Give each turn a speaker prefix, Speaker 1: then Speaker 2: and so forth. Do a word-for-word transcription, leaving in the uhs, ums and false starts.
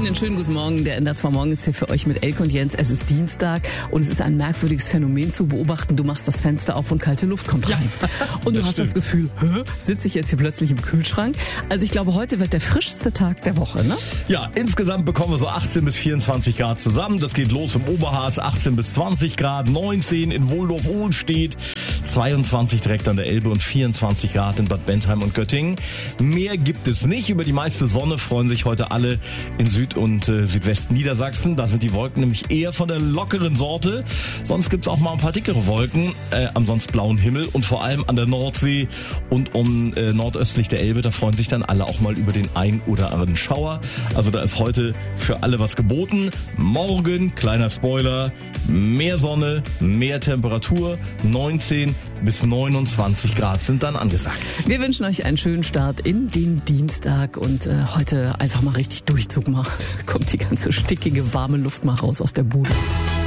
Speaker 1: Einen schönen guten Morgen. Der N D R zwei Morgen ist hier für euch mit Elke und Jens. Es ist Dienstag und es ist ein merkwürdiges Phänomen zu beobachten. Du machst das Fenster auf und kalte Luft kommt rein. Ja, und du das hast stimmt. das Gefühl, hä, sitze ich jetzt hier plötzlich im Kühlschrank? Also ich glaube, heute wird der frischste Tag der Woche, ne?
Speaker 2: Ja, insgesamt bekommen wir so achtzehn bis vierundzwanzig Grad zusammen. Das geht los im Oberharz, achtzehn bis zwanzig Grad, neunzehn in Wohldorf-Ohlstedt, zweiundzwanzig direkt an der Elbe und vierundzwanzig Grad in Bad Bentheim und Göttingen. Mehr gibt es nicht. Über die meiste Sonne freuen sich heute alle in Süd- und äh, Südwesten Niedersachsen. Da sind die Wolken nämlich eher von der lockeren Sorte. Sonst gibt's auch mal ein paar dickere Wolken äh, am sonst blauen Himmel und vor allem an der Nordsee und um äh, nordöstlich der Elbe. Da freuen sich dann alle auch mal über den ein oder anderen Schauer. Also da ist heute für alle was geboten. Morgen, kleiner Spoiler, mehr Sonne, mehr Temperatur, neunzehn bis neunundzwanzig Grad sind dann angesagt.
Speaker 1: Wir wünschen euch einen schönen Start in den Dienstag und äh, heute einfach mal richtig Durchzug machen. Kommt die ganze stickige, warme Luft mal raus aus der Bude.